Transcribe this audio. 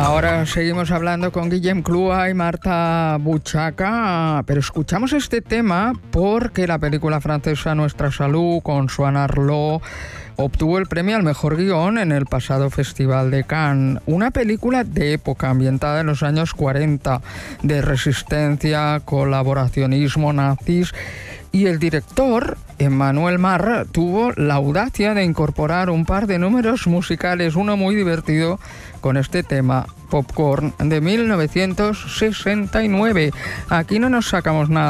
Ahora seguimos hablando con Guillem Clua y Marta Buchaca, pero escuchamos este tema porque la película francesa Nuestra Salud, con Swan Arlo, obtuvo el premio al mejor guión en el pasado Festival de Cannes. Una película de época ambientada en los años 40, de resistencia, colaboracionismo, nazis. Y el director, Emmanuel Mar, tuvo la audacia de incorporar un par de números musicales, uno muy divertido con este tema, Popcorn, de 1969. Aquí no nos sacamos nada